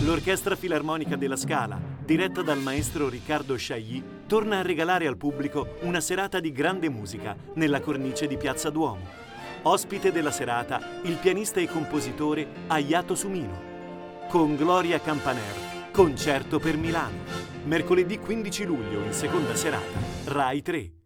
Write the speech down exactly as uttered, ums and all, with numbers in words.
L'Orchestra Filarmonica della Scala, diretta dal maestro Riccardo Chailly, torna a regalare al pubblico una serata di grande musica nella cornice di Piazza Duomo. Ospite della serata, il pianista e compositore Hayato Sumino. Con Gloria Campaner, concerto per Milano. Mercoledì quindici luglio in seconda serata, Rai tre.